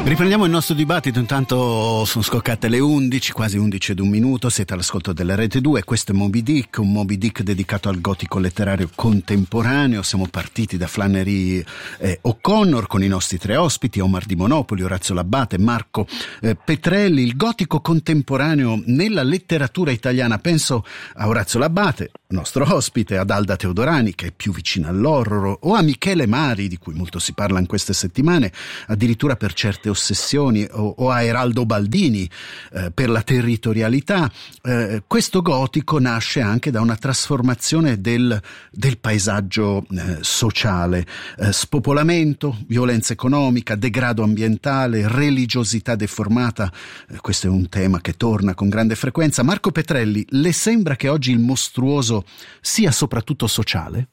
Riprendiamo il nostro dibattito, intanto sono scoccate le 11, quasi 11 ed un minuto, siete all'ascolto della Rete 2, questo è Moby Dick, un Moby Dick dedicato al gotico letterario contemporaneo. Siamo partiti da Flannery O'Connor con i nostri tre ospiti, Omar Di Monopoli, Orazio L'Abbate, Marco Petrelli. Il gotico contemporaneo nella letteratura italiana, penso a Orazio L'Abbate, nostro ospite, ad Alda Teodorani, che è più vicina all'horror, o a Michele Mari, di cui molto si parla in queste settimane, addirittura per certe ossessioni, o a Eraldo Baldini per la territorialità. Questo gotico nasce anche da una trasformazione del paesaggio sociale, spopolamento, violenza economica, degrado ambientale, religiosità deformata. Questo è un tema che torna con grande frequenza. Marco Petrelli, le sembra che oggi il mostruoso sia soprattutto sociale?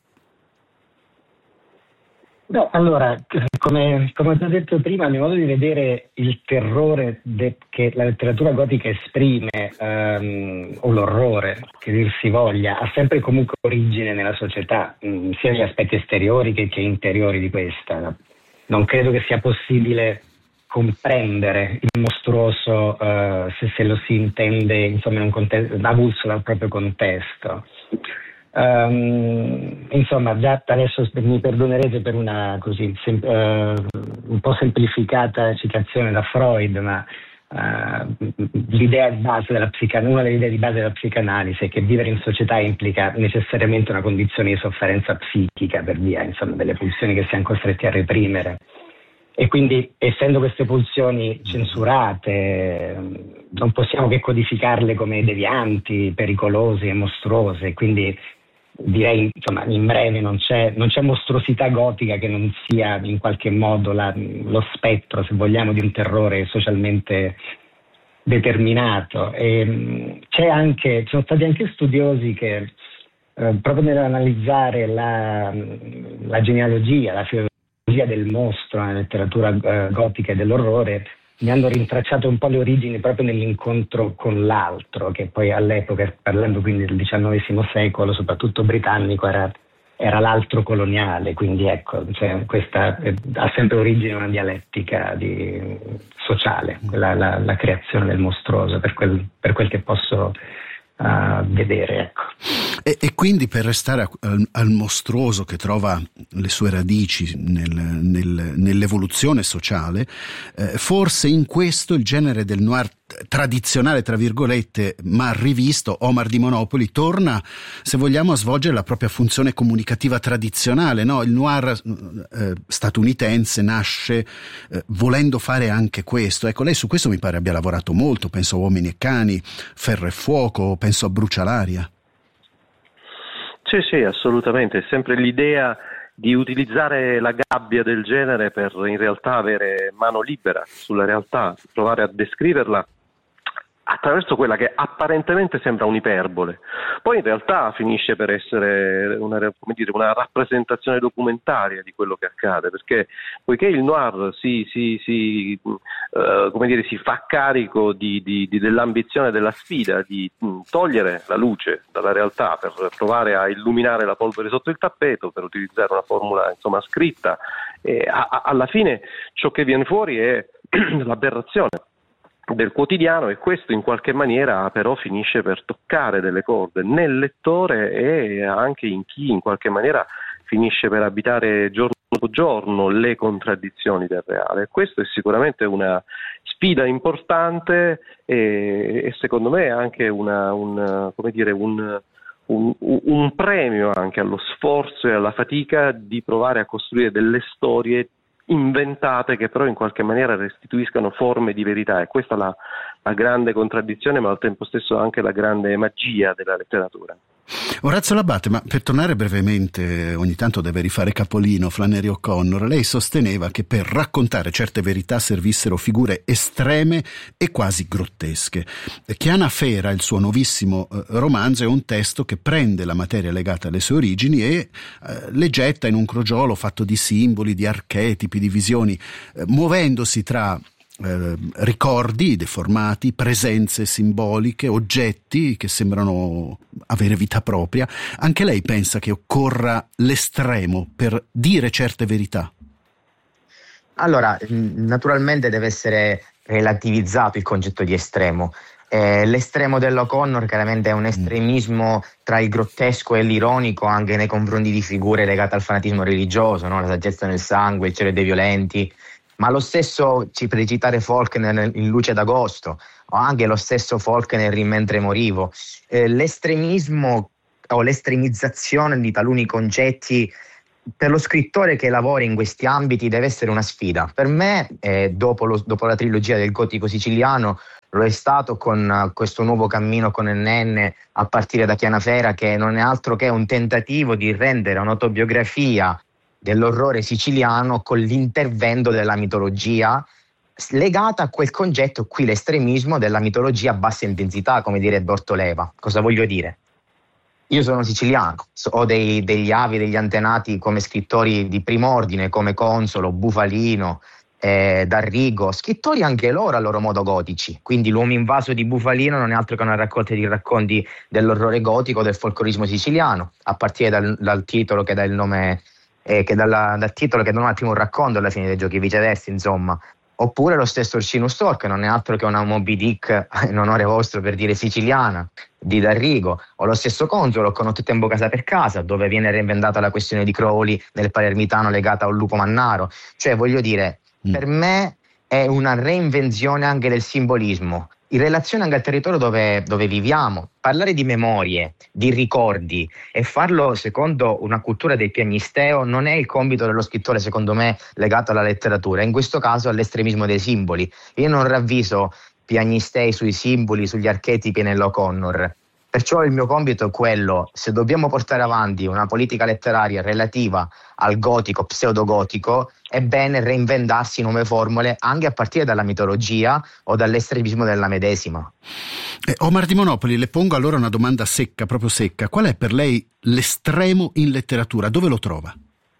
No, allora, come ho già detto prima, a mio modo di vedere, il terrore che la letteratura gotica esprime, o l'orrore, che dir si voglia, ha sempre comunque origine nella società, sia negli aspetti esteriori che interiori di questa. Non credo che sia possibile comprendere il mostruoso se lo si intende, insomma, in un contesto avulso dal proprio contesto. Insomma, già adesso mi perdonerete per una così un po' semplificata citazione da Freud, ma l'idea di base una delle idee di base della psicanalisi è che vivere in società implica necessariamente una condizione di sofferenza psichica per via, insomma, delle pulsioni che siamo costretti a reprimere. E quindi, essendo queste pulsioni censurate, non possiamo che codificarle come devianti, pericolose e mostruose. Quindi direi, insomma, in breve non c'è mostruosità gotica che non sia in qualche modo lo spettro, se vogliamo, di un terrore socialmente determinato. E sono stati anche studiosi che proprio nell'analizzare la genealogia, la filologia del mostro nella letteratura gotica e dell'orrore, mi hanno rintracciato un po' le origini proprio nell'incontro con l'altro, che poi all'epoca, parlando quindi del XIX secolo, soprattutto britannico, era l'altro coloniale. Quindi ecco, cioè, questa ha sempre origine una dialettica sociale, la creazione del mostruoso, per quel che posso vedere, ecco. E quindi, per restare al mostruoso che trova le sue radici nell'evoluzione sociale, forse in questo il genere del noir tradizionale, tra virgolette, ma rivisto, Omar Di Monopoli, torna, se vogliamo, a svolgere la propria funzione comunicativa tradizionale, no? Il noir statunitense nasce volendo fare anche questo. Ecco, lei su questo mi pare abbia lavorato molto, penso a Uomini e Cani, Ferro e Fuoco, penso a Brucialaria. Sì, assolutamente. È sempre l'idea di utilizzare la gabbia del genere per in realtà avere mano libera sulla realtà, provare a descriverla attraverso quella che apparentemente sembra un'iperbole, poi in realtà finisce per essere una rappresentazione documentaria di quello che accade, perché poiché il noir si fa carico dell'ambizione, della sfida di togliere la luce dalla realtà per provare a illuminare la polvere sotto il tappeto, per utilizzare una formula, insomma, scritta, e alla fine ciò che viene fuori è l'aberrazione del quotidiano, e questo in qualche maniera però finisce per toccare delle corde nel lettore e anche in chi in qualche maniera finisce per abitare giorno dopo giorno le contraddizioni del reale. Questo è sicuramente una sfida importante e secondo me anche un premio anche allo sforzo e alla fatica di provare a costruire delle storie inventate che però in qualche maniera restituiscano forme di verità, e questa è la grande contraddizione, ma al tempo stesso anche la grande magia della letteratura. Orazio L'Abbate, ma per tornare brevemente, ogni tanto deve rifare capolino Flannery O'Connor, lei sosteneva che per raccontare certe verità servissero figure estreme e quasi grottesche. Chiana Fera, il suo nuovissimo romanzo, è un testo che prende la materia legata alle sue origini e le getta in un crogiolo fatto di simboli, di archetipi, di visioni, muovendosi tra ricordi deformati, presenze simboliche, oggetti che sembrano avere vita propria. Anche lei pensa che occorra l'estremo per dire certe verità? Allora, naturalmente deve essere relativizzato il concetto di estremo. L'estremo dell'O'Connor chiaramente è un estremismo tra il grottesco e l'ironico anche nei confronti di figure legate al fanatismo religioso, no? La saggezza nel sangue, il cielo dei violenti, ma lo stesso, per citare Faulkner in Luce d'Agosto, o anche lo stesso Faulkner in Mentre morivo, l'estremismo o l'estremizzazione di taluni concetti per lo scrittore che lavora in questi ambiti deve essere una sfida. Per me, dopo la trilogia del gotico siciliano, lo è stato con questo nuovo cammino con NN a partire da Chianafera, che non è altro che un tentativo di rendere un'autobiografia dell'orrore siciliano con l'intervento della mitologia legata a quel concetto qui, l'estremismo della mitologia a bassa intensità, come direbbe Ortoleva. Cosa voglio dire? Io sono siciliano, ho degli avi, degli antenati come scrittori di prim'ordine come Consolo, Bufalino, D'Arrigo, scrittori anche loro a loro modo gotici. Quindi L'uomo invaso di Bufalino non è altro che una raccolta di racconti dell'orrore gotico, del folclorismo siciliano, a partire dal titolo che dà il nome, dal titolo che dà al primo racconto alla fine dei giochi, viceversa, insomma. Oppure lo stesso Ursinus Thor, che non è altro che una Moby Dick, in onore vostro per dire siciliana, di D'Arrigo, o lo stesso Consolo con Otto Tempo Casa per Casa, dove viene reinventata la questione di Crowley nel palermitano legata a un lupo mannaro. Cioè, voglio dire, per me è una reinvenzione anche del simbolismo, in relazione anche al territorio dove viviamo. Parlare di memorie, di ricordi e farlo secondo una cultura del piagnisteo non è il compito dello scrittore, secondo me, legato alla letteratura, in questo caso all'estremismo dei simboli. Io non ravviso piagnistei sui simboli, sugli archetipi nell'O'Connor. Perciò il mio compito è quello: se dobbiamo portare avanti una politica letteraria relativa al gotico, pseudogotico, è bene reinventarsi nuove formule anche a partire dalla mitologia o dall'estremismo della medesima. Omar di Monopoli, le pongo allora una domanda secca, proprio secca. Qual è per lei l'estremo in letteratura? Dove lo trova?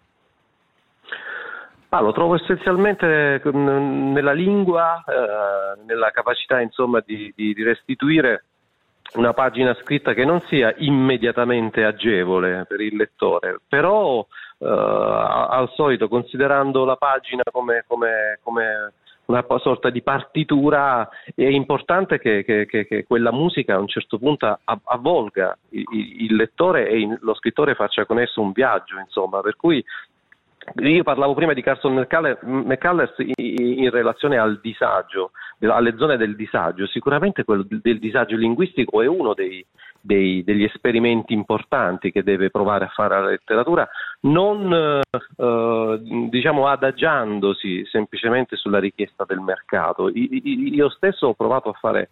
Lo trovo essenzialmente nella lingua, nella capacità insomma di restituire una pagina scritta che non sia immediatamente agevole per il lettore, però al solito, considerando la pagina come una sorta di partitura, è importante che quella musica a un certo punto avvolga il lettore e lo scrittore faccia con esso un viaggio, insomma, per cui io parlavo prima di Carson McCullers in relazione al disagio, alle zone del disagio. Sicuramente quello del disagio linguistico è uno degli esperimenti importanti che deve provare a fare la letteratura, non adagiandosi semplicemente sulla richiesta del mercato. Io stesso ho provato a fare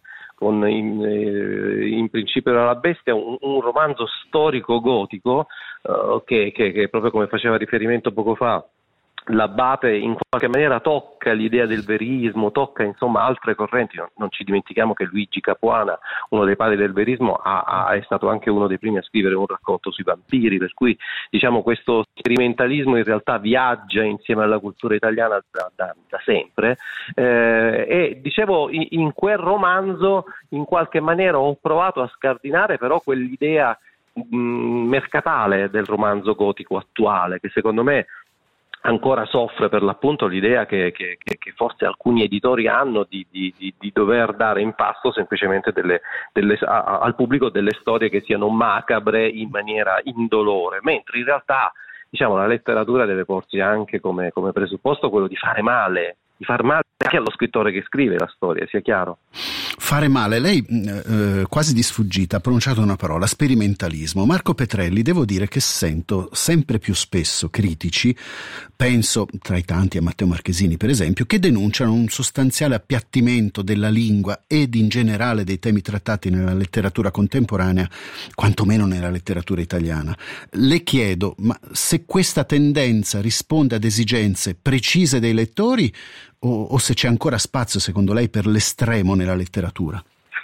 in Principio della Bestia un romanzo storico gotico che proprio come faceva riferimento poco fa l'Abate, in qualche maniera tocca l'idea del verismo, tocca insomma altre correnti. Non ci dimentichiamo che Luigi Capuana, uno dei padri del verismo, è stato anche uno dei primi a scrivere un racconto sui vampiri, per cui diciamo questo sperimentalismo in realtà viaggia insieme alla cultura italiana da sempre, e dicevo in quel romanzo in qualche maniera ho provato a scardinare però quell'idea mercatale del romanzo gotico attuale, che secondo me ancora soffre per l'appunto l'idea che forse alcuni editori hanno di dover dare in pasto semplicemente al pubblico delle storie che siano macabre in maniera indolore, mentre in realtà diciamo la letteratura deve porsi anche come presupposto quello di fare male anche allo scrittore che scrive la storia, sia chiaro. Fare male, lei quasi di sfuggita ha pronunciato una parola: sperimentalismo. Marco Petrelli, devo dire che sento sempre più spesso critici, penso tra i tanti a Matteo Marchesini per esempio, che denunciano un sostanziale appiattimento della lingua ed in generale dei temi trattati nella letteratura contemporanea, quantomeno nella letteratura italiana. Le chiedo, ma se questa tendenza risponde ad esigenze precise dei lettori o se c'è ancora spazio secondo lei per l'estremo nella letteratura?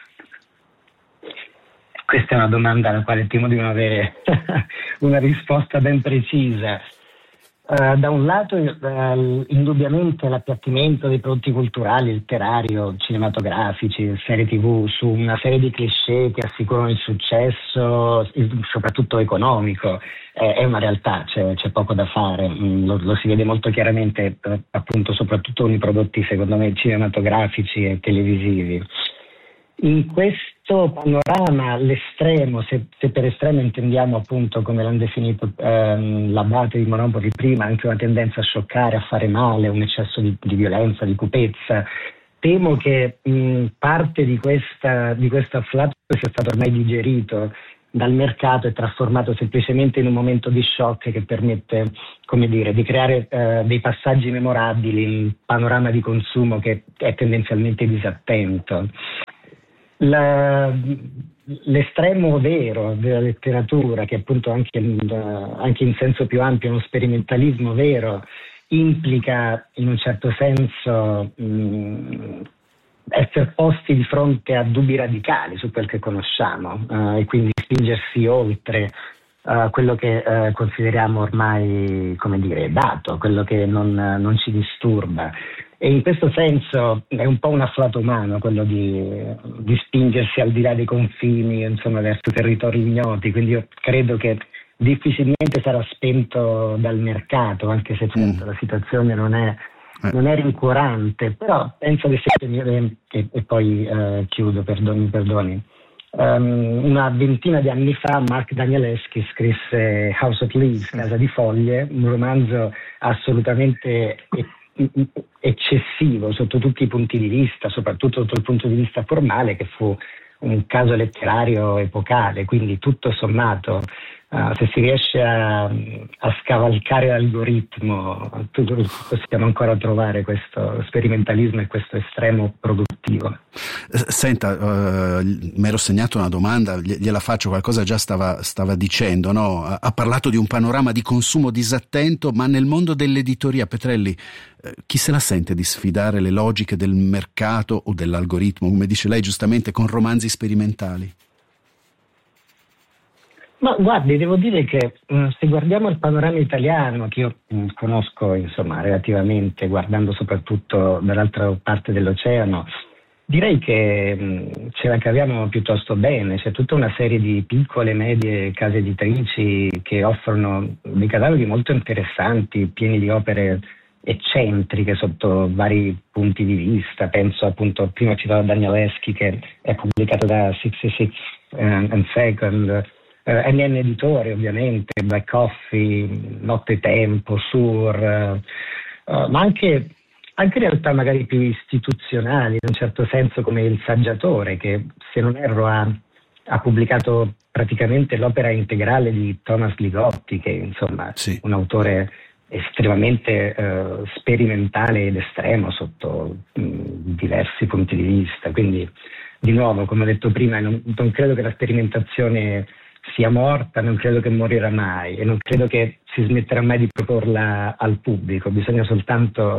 Questa è una domanda alla quale temo di non avere una risposta ben precisa. Da un lato indubbiamente l'appiattimento dei prodotti culturali, letterario, cinematografici, serie TV su una serie di cliché che assicurano il successo, soprattutto economico, è una realtà, c'è poco da fare, lo si vede molto chiaramente appunto soprattutto con i prodotti secondo me cinematografici e televisivi. In questo panorama l'estremo, se per estremo intendiamo appunto come l'hanno definito l'Abate di Monopoli prima, anche una tendenza a scioccare, a fare male, un eccesso di violenza, di cupezza, temo che parte di questo afflato sia stato ormai digerito dal mercato e trasformato semplicemente in un momento di shock che permette, come dire, di creare dei passaggi memorabili in un panorama di consumo che è tendenzialmente disattento. L'estremo vero della letteratura, che appunto anche in senso più ampio uno sperimentalismo vero, implica in un certo senso essere posti di fronte a dubbi radicali su quel che conosciamo e quindi spingersi oltre quello che consideriamo ormai, come dire, dato, quello che non ci disturba. E in questo senso è un po' un afflato umano quello di spingersi al di là dei confini, insomma, verso territori ignoti, quindi io credo che difficilmente sarà spento dal mercato, anche se certo la situazione non è rincuorante, però penso che e poi chiudo, perdoni. Una ventina di anni fa Mark Danielewski scrisse House of Leaves, Casa di Foglie, un romanzo assolutamente eccessivo sotto tutti i punti di vista, soprattutto sotto il punto di vista formale, che fu un caso letterario epocale, quindi tutto sommato se si riesce a scavalcare l'algoritmo possiamo ancora trovare questo sperimentalismo e questo estremo produttivo. Senta, mi ero segnato una domanda, gliela faccio, qualcosa già stava dicendo, no? Ha parlato di un panorama di consumo disattento, ma nel mondo dell'editoria, Petrelli, chi se la sente di sfidare le logiche del mercato o dell'algoritmo, come dice lei giustamente, con romanzi sperimentali? Ma guardi, devo dire che se guardiamo il panorama italiano, che io conosco insomma relativamente, guardando soprattutto dall'altra parte dell'oceano, direi che ce la caviamo piuttosto bene. C'è tutta una serie di piccole e medie case editrici che offrono dei cataloghi molto interessanti, pieni di opere eccentriche sotto vari punti di vista. Penso appunto, prima ho citato Danielewski, che è pubblicato da 66 and Second, NN Editore ovviamente, Black Coffee, Nottetempo, Sur, ma anche realtà magari più istituzionali, in un certo senso, come Il Saggiatore, che se non erro ha pubblicato praticamente l'opera integrale di Thomas Ligotti, che insomma sì, un autore estremamente sperimentale ed estremo sotto diversi punti di vista. Quindi di nuovo, come ho detto prima, non credo che la sperimentazione sia morta, non credo che morirà mai e non credo che si smetterà mai di proporla al pubblico. Bisogna soltanto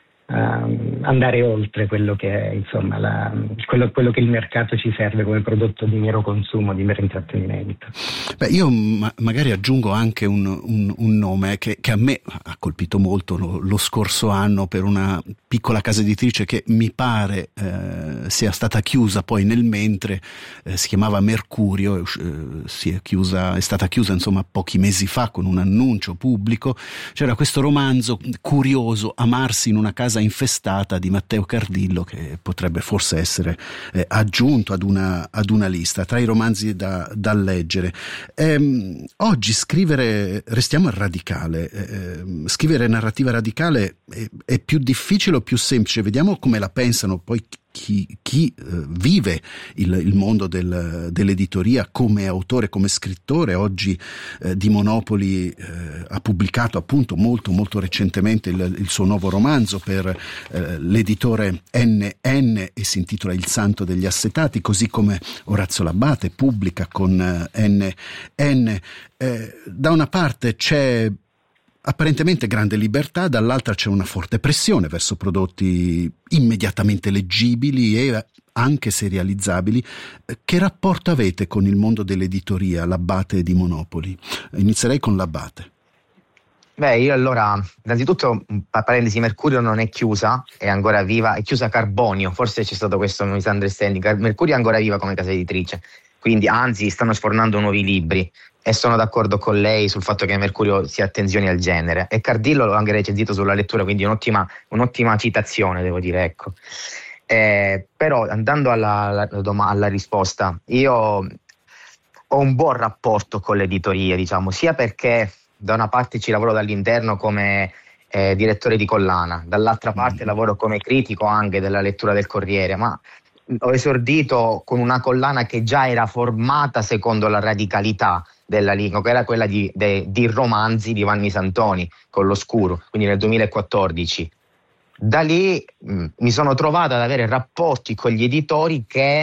andare oltre quello che è insomma quello che il mercato ci serve come prodotto di mero consumo, di mero intrattenimento. Beh, io magari aggiungo anche un nome che a me ha colpito molto lo scorso anno per una piccola casa editrice che mi pare sia stata chiusa poi nel mentre, si chiamava Mercurio, è stata chiusa insomma pochi mesi fa con un annuncio pubblico. C'era questo romanzo curioso, Amarsi in una casa infestata, di Matteo Cardillo, che potrebbe forse essere aggiunto ad una lista tra i romanzi da leggere. Oggi restiamo al radicale, scrivere narrativa radicale è più difficile o più semplice? Vediamo come la pensano poi chi vive il mondo dell'editoria come autore, come scrittore. Oggi Di Monopoli ha pubblicato appunto molto molto recentemente il suo nuovo romanzo per l'editore NN e si intitola Il Santo degli Assetati, così come Orazio L'Abate pubblica con NN. Da una parte c'è apparentemente grande libertà, dall'altra c'è una forte pressione verso prodotti immediatamente leggibili e anche serializzabili. Che rapporto avete con il mondo dell'editoria, L'Abate e Di Monopoli? Inizierei con L'Abate. Beh, io allora, innanzitutto, parentesi, Mercurio non è chiusa, è ancora viva, è chiusa Carbonio, forse c'è stato questo misunderstanding. Mercurio è ancora viva come casa editrice, quindi anzi stanno sfornando nuovi libri e sono d'accordo con lei sul fatto che Mercurio sia attenzioni al genere. E Cardillo l'ho anche recensito sulla lettura, quindi un'ottima citazione, devo dire, ecco. Però andando alla risposta, io ho un buon rapporto con l'editoria, diciamo, sia perché da una parte ci lavoro dall'interno come direttore di collana, dall'altra parte lavoro come critico anche della lettura del Corriere, ma ho esordito con una collana che già era formata secondo la radicalità della lingua, che era quella di romanzi di Vanni Santoni con l'Oscuro, quindi nel 2014. Da lì mi sono trovato ad avere rapporti con gli editori che